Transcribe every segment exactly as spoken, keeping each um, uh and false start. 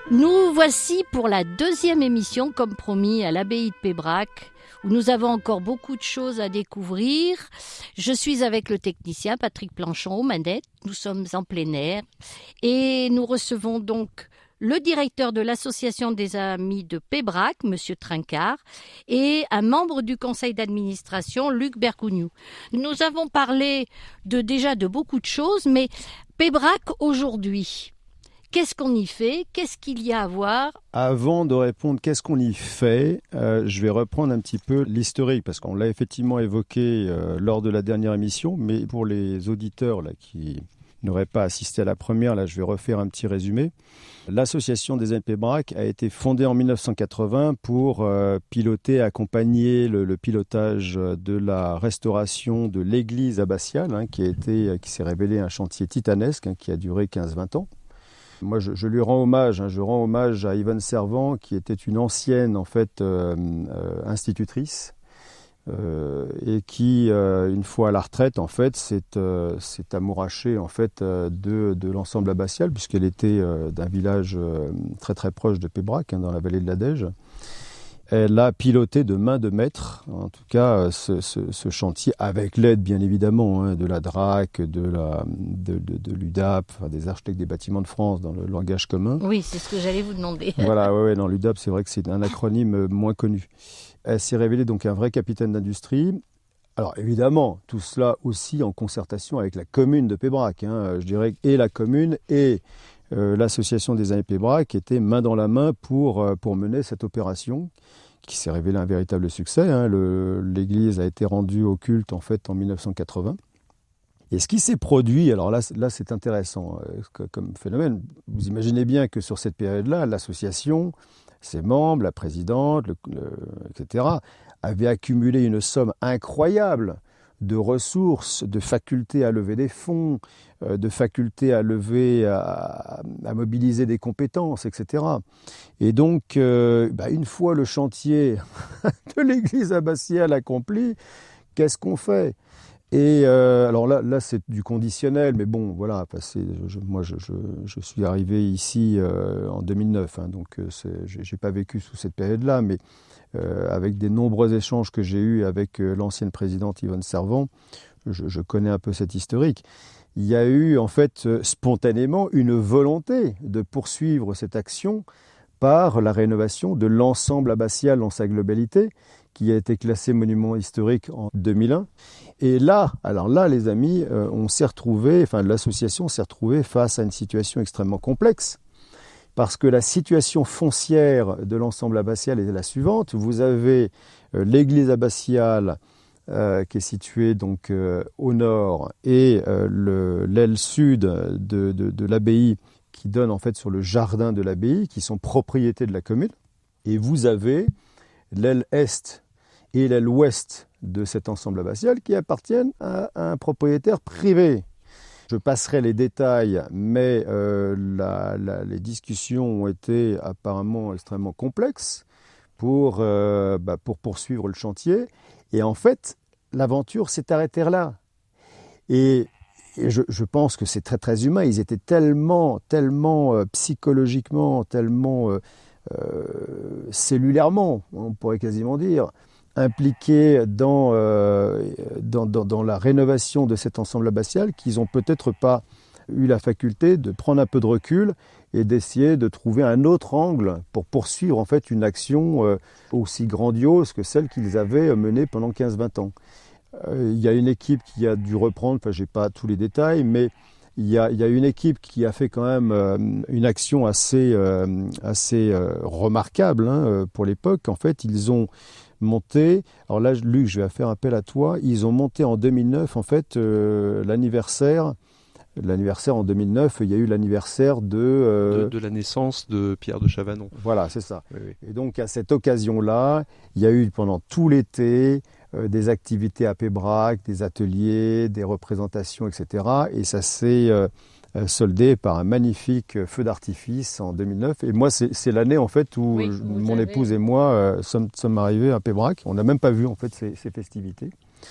Nous voici pour la deuxième émission, comme promis, à l'abbaye de Pébrac, où nous avons encore beaucoup de choses à découvrir. Je suis avec le technicien Patrick Planchon aux manettes. Nous sommes en plein air et nous recevons donc le directeur de l'association des amis de Pébrac, Monsieur Trincard, et un membre du conseil d'administration, Luc Bergougnou. Nous avons parlé de déjà de beaucoup de choses, mais Pébrac aujourd'hui, qu'est-ce qu'on y fait? Qu'est-ce qu'il y a à voir? Avant de répondre qu'est-ce qu'on y fait, euh, je vais reprendre un petit peu l'historique, parce qu'on l'a effectivement évoqué euh, lors de la dernière émission, mais pour les auditeurs là, qui n'auraient pas assisté à la première, là, je vais refaire un petit résumé. L'association des amis de Pébrac a été fondée en mille neuf cent quatre-vingts pour euh, piloter, accompagner le, le pilotage de la restauration de l'église abbatiale, hein, qui, a été, qui s'est révélé un chantier titanesque, hein, qui a duré quinze à vingt ans. Moi, je, je lui rends hommage. Hein, je rends hommage à Yvonne Servant, qui était une ancienne en fait euh, euh, institutrice euh, et qui, euh, une fois à la retraite, en fait, s'est, euh, s'est amourachée en fait euh, de, de l'ensemble abbatial, puisqu'elle était euh, d'un village euh, très très proche de Pébrac, hein, dans la vallée de l'Adège. Elle a piloté de main de maître, en tout cas, ce, ce, ce chantier, avec l'aide, bien évidemment, hein, de la D R A C, de, la, de, de, de l'U D A P, enfin, des architectes des bâtiments de France, dans le langage commun. Oui, c'est ce que j'allais vous demander. Voilà, ouais, ouais, dans l'U D A P, c'est vrai que c'est un acronyme moins connu. Elle s'est révélée donc un vrai capitaine d'industrie. Alors, évidemment, tout cela aussi en concertation avec la commune de Pébrac, hein, je dirais, et la commune et euh, l'association des amis Pébrac étaient main dans la main pour, pour mener cette opération, qui s'est révélé un véritable succès. Hein. Le, l'église a été rendue au culte en fait en mille neuf cent quatre-vingts. Et ce qui s'est produit, alors là, là c'est intéressant euh, comme phénomène. Vous imaginez bien que sur cette période-là, l'association, ses membres, la présidente, le, le, et cetera, avaient accumulé une somme incroyable de ressources, de facultés à lever des fonds, euh, de facultés à lever, à, à mobiliser des compétences, et cetera. Et donc, euh, bah, une fois le chantier de l'église abbatiale accompli, qu'est-ce qu'on fait? Et euh, alors là, là, c'est du conditionnel, mais bon, voilà, passé, je, moi, je, je, je suis arrivé ici euh, en deux mille neuf, hein, donc c'est, j'ai, j'ai pas vécu sous cette période-là, mais euh, avec des nombreux échanges que j'ai eus avec euh, l'ancienne présidente Yvonne Servant, je, je connais un peu cette historique. Il y a eu en fait euh, spontanément une volonté de poursuivre cette action par la rénovation de l'ensemble abbatial dans sa globalité, qui a été classé monument historique en deux mille un. Et là, alors là, les amis, euh, on s'est retrouvés, enfin l'association s'est retrouvée face à une situation extrêmement complexe, parce que la situation foncière de l'ensemble abbatial est la suivante. Vous avez euh, l'église abbatiale euh, qui est située donc euh, au nord et euh, le, l'aile sud de, de, de l'abbaye qui donne en fait sur le jardin de l'abbaye, qui sont propriétés de la commune. Et vous avez l'aile est et l'aile ouest de cet ensemble abbatial qui appartiennent à un propriétaire privé. Je passerai les détails, mais euh, la, la, les discussions ont été apparemment extrêmement complexes pour, euh, bah, pour poursuivre le chantier. Et en fait, l'aventure s'est arrêtée là. Et, et je, je pense que c'est très très humain. Ils étaient tellement, tellement euh, psychologiquement, tellement euh, euh, cellulairement, on pourrait quasiment dire, impliqués dans, euh, dans, dans, dans la rénovation de cet ensemble abbatial, qu'ils n'ont peut-être pas eu la faculté de prendre un peu de recul et d'essayer de trouver un autre angle pour poursuivre en fait une action euh, aussi grandiose que celle qu'ils avaient menée pendant quinze à vingt ans. Euh, il y a une équipe qui a dû reprendre, enfin je n'ai pas tous les détails, mais il y, a, il y a une équipe qui a fait quand même euh, une action assez, euh, assez euh, remarquable hein, pour l'époque. En fait, ils ont monté, alors là, Luc, je vais faire appel à toi, ils ont monté en deux mille neuf, en fait, euh, l'anniversaire, l'anniversaire en deux mille neuf, il y a eu l'anniversaire de... Euh, de, de la naissance de Pierre de Chavanon. Voilà, c'est ça. Oui, oui. Et donc, à cette occasion-là, il y a eu pendant tout l'été euh, des activités à Pébrac, des ateliers, des représentations, et cetera. Et ça s'est... Euh, soldé par un magnifique feu d'artifice en deux mille neuf. Et moi, c'est, c'est l'année en fait où oui, je, mon avez... épouse et moi euh, sommes, sommes arrivés à Pébrac. On n'a même pas vu en fait ces, ces festivités.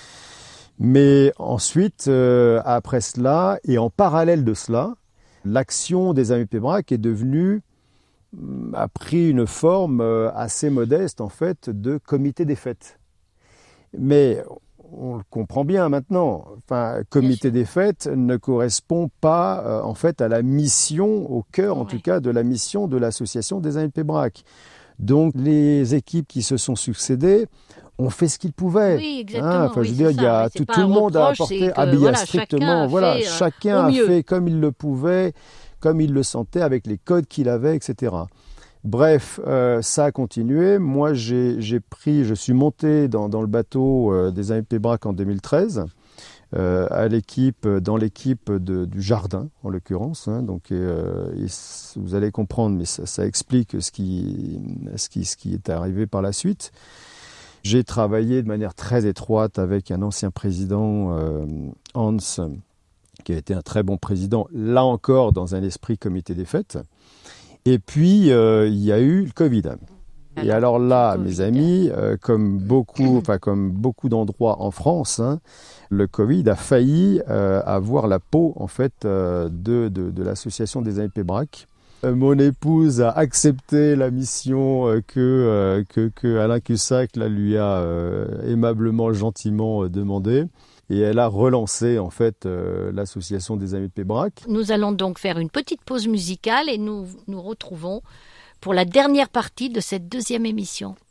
Mais ensuite, euh, après cela, et en parallèle de cela, l'action des Amis Pébrac est devenue a pris une forme assez modeste en fait de comité des fêtes. Mais on le comprend bien maintenant. Enfin, comité des fêtes ne correspond pas euh, en fait à la mission, au cœur en ouais. tout cas de la mission de l'association des Amis de Pébrac. Donc les équipes qui se sont succédées ont fait ce qu'ils pouvaient. Oui, exactement. Hein, enfin, oui, je veux dire, il y a tout, tout le monde reproche, a apporté. Que, ah, voilà, strictement, chacun a voilà, fait, chacun euh, a mieux. fait comme il le pouvait, comme il le sentait, avec les codes qu'il avait, et cetera. Bref, euh, ça a continué. Moi, j'ai, j'ai pris, je suis monté dans, dans le bateau euh, des Amis de Pébrac en deux mille treize, euh, à l'équipe, dans l'équipe de, du jardin, en l'occurrence. Hein, donc, euh, et vous allez comprendre, mais ça, ça explique ce qui, ce qui, ce qui est arrivé par la suite. J'ai travaillé de manière très étroite avec un ancien président, euh, Hans, qui a été un très bon président, là encore dans un esprit comité des fêtes. Et puis, euh, il y a eu le Covid. Alors, et alors là, mes amis, euh, comme beaucoup, enfin comme beaucoup d'endroits en France, hein, le Covid a failli euh, avoir la peau en fait euh, de, de, de l'association des Amis de Pébrac. Euh, mon épouse a accepté la mission euh, que, euh, que que Alain Cussac là, lui a euh, aimablement, gentiment euh, demandé. Et elle a relancé en fait euh, l'association des Amis de Pébrac. Nous allons donc faire une petite pause musicale et nous nous retrouvons pour la dernière partie de cette deuxième émission.